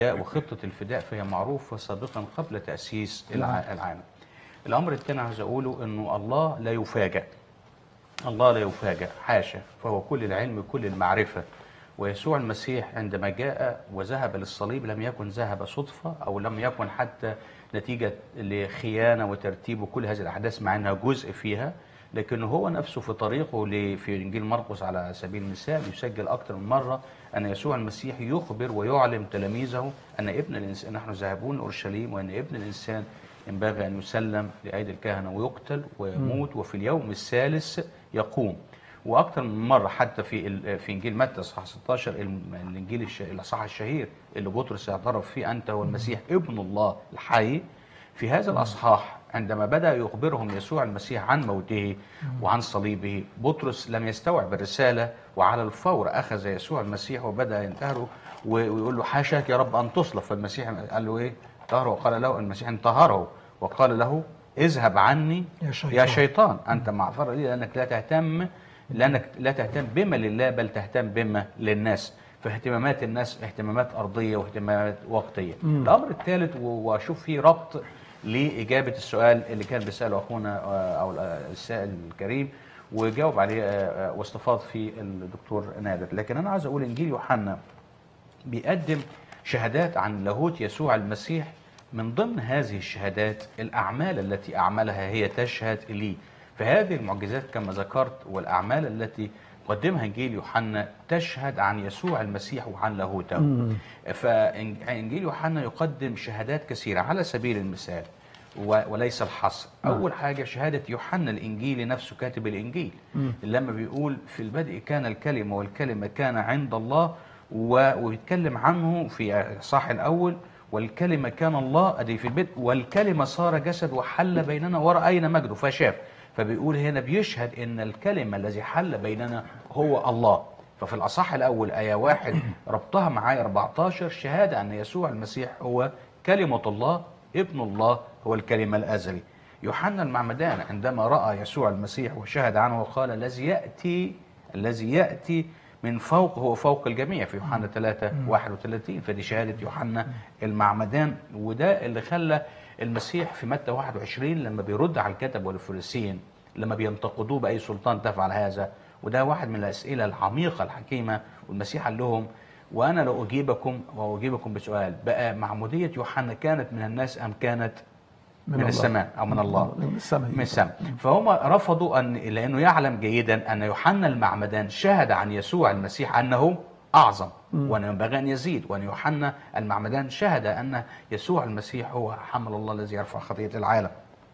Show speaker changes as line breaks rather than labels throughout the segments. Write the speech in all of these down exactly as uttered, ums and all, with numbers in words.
وخطة الفداء فهي معروفة سابقا قبل تأسيس الع- العالم. الأمر الثاني عايز أقوله أنه الله لا يفاجأ. الله لا يفاجأ، حاشا، فهو كل العلم كل المعرفة. ويسوع المسيح عندما جاء وذهب للصليب لم يكن ذهب صدفة، أو لم يكن حتى نتيجة لخيانة وترتيب وكل هذه الأحداث مع أنها جزء فيها، لكن هو نفسه في طريقه ل- في إنجيل مرقس على سبيل المثال يسجل أكثر من مرة أن يسوع المسيح يخبر ويعلم تلاميذه أن ابن الإنسان، نحن ذاهبون أورشليم، وأن ابن الإنسان ينبغي أن يسلم لأيدي الكهنة ويقتل ويموت وفي اليوم الثالث يقوم. واكثر من مره حتى في ال- في انجيل متى اصحاح ستاشر، الم- الانجيل الش- الاصحاح الشهير اللي بطرس اعترف فيه انت هو المسيح ابن الله الحي. في هذا الاصحاح عندما بدا يخبرهم يسوع المسيح عن موته وعن صليبه، بطرس لم يستوعب الرساله، وعلى الفور اخذ يسوع المسيح وبدا ينتهره و- ويقول له حاشاك يا رب ان تصلب. فالمسيح قال له ايه؟ طهره. وقال له المسيح انتهره وقال له اذهب عني
يا شيطان,
يا شيطان انت معذور لي، لانك لا تهتم لانك لا تهتم بما لله بل تهتم بما للناس. فاهتمامات الناس اهتمامات ارضيه واهتمامات وقتيه.
مم.
الامر الثالث و- واشوف فيه ربط لاجابه السؤال اللي كان بيساله اخونا آه، او السائل الكريم وجاوب عليه آه، آه، واستفاض فيه الدكتور نادر. لكن انا عايز اقول انجيل يوحنا بيقدم شهادات عن لاهوت يسوع المسيح. من ضمن هذه الشهادات الأعمال التي أعملها هي تشهد لي. فهذه المعجزات كما ذكرت والأعمال التي قدمها إنجيل يوحنا تشهد عن يسوع المسيح وعن لاهوته. فإنجيل يوحنا يقدم شهادات كثيرة على سبيل المثال و- وليس الحصر. أول حاجة شهادة يوحنا الإنجيلي نفسه كاتب الإنجيل، لما بيقول في البدء كان الكلمة والكلمة كان عند الله، و- ويتكلم عنه في الإصحاح الأول والكلمة كان الله أدي في البدء والكلمة صار جسد وحل بيننا ورأينا مجده فشاف. فبيقول هنا بيشهد إن الكلمة الذي حل بيننا هو الله. ففي الأصحاح الأول آية واحد ربطها معايا أربعتاشر شهادة أن يسوع المسيح هو كلمة الله ابن الله هو الكلمة الأزلي. يوحنا المعمدان عندما رأى يسوع المسيح وشهد عنه وقال الذي يأتي الذي يأتي من فوق هو فوق الجميع في يوحنا ثلاثة واحد وثلاثين. فدي شهادة يوحنا المعمدان، وده اللي خلى المسيح في متى واحد وعشرين لما بيرد على الكتب والفريسيين لما بينتقدوه بأي سلطان تفعل هذا، وده واحد من الأسئلة العميقة الحكيمة. والمسيح قال لهم وأنا لو أجيبكم وأجيبكم بسؤال، بقى معمودية يوحنا كانت من الناس أم كانت من, من السماء أو من الله؟
من السماء.
من السماء. فهم رفضوا أن لأنه يعلم جيدا أن يوحنا المعمدان شهد عن يسوع المسيح أنه أعظم وأن ينبغي أن يزيد، وأن يوحنا المعمدان شهد أن يسوع المسيح هو حمل الله الذي يرفع خطية العالم.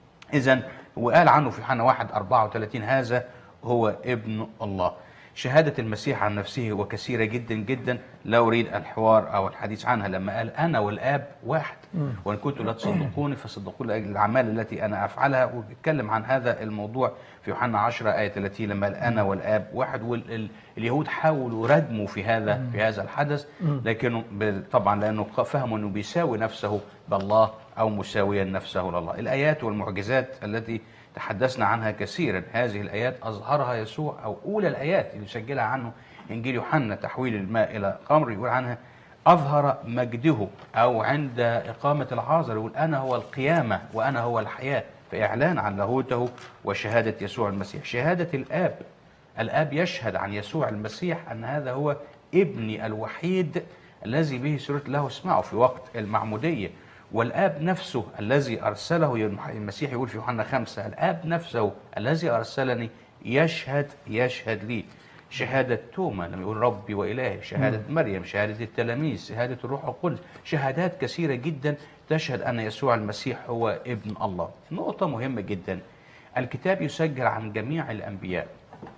إذن وقال عنه في يوحنا واحد أربعة وثلاثين هذا هو ابن الله. شهادة المسيح عن نفسه وكثيرة جدا جدا، لا أريد الحوار أو الحديث عنها. لما قال أنا والآب واحد، وإن كنتم لا تصدقوني فصدقوني لأجل الأعمال التي أنا أفعلها. وبيتكلم عن هذا الموضوع في يوحنا عشرة آية ثلاثين لما قال أنا والآب واحد. واليهود حاولوا ردموا في هذا في هذا الحدث، لكنه طبعا لأنه فهموا أنه بيساوي نفسه بالله أو مساويا نفسه لله. الآيات والمعجزات التي تحدثنا عنها كثيرا، هذه الآيات أظهرها يسوع، أو أولى الآيات اللي سجلها عنه إنجيل يوحنا تحويل الماء إلى خمر، يقول عنها أظهر مجده. أو عند إقامة العازر يقول أنا هو القيامة وأنا هو الحياة، فإعلان عن لاهوته وشهادة يسوع المسيح. شهادة الآب، الآب يشهد عن يسوع المسيح أن هذا هو ابني الوحيد الذي به سررت له اسمعه في وقت المعمودية. والآب نفسه الذي أرسله، المسيح يقول في يوحنا خمسة الآب نفسه الذي أرسلني يشهد يشهد لي. شهادة توما لما يقول ربي وإلهي، شهادة مريم، شهادة التلاميذ، شهادة الروح القدس، شهادات كثيرة جدا تشهد أن يسوع المسيح هو ابن الله. نقطة مهمة جدا، الكتاب يسجل عن جميع الأنبياء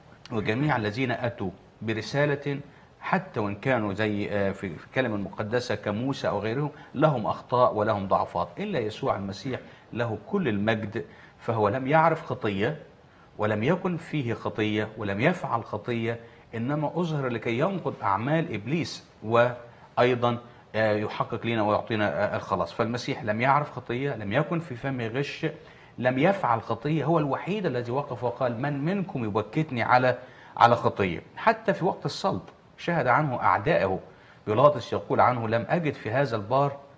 وجميع الذين أتوا برسالة، حتى وإن كانوا زي في الكلمة المقدسة كموسى أو غيرهم لهم أخطاء ولهم ضعفات، إلا يسوع المسيح له كل المجد، فهو لم يعرف خطية ولم يكن فيه خطية ولم يفعل خطية، إنما أظهر لكي ينقض أعمال إبليس وأيضا يحقق لنا ويعطينا الخلاص. فالمسيح لم يعرف خطية، لم يكن في فمه غش، لم يفعل خطية، هو الوحيد الذي وقف وقال من منكم يبكتني على على خطية. حتى في وقت الصلب شهد عنه أعدائه بيلاطس يقول عنه لم أجد في هذا البار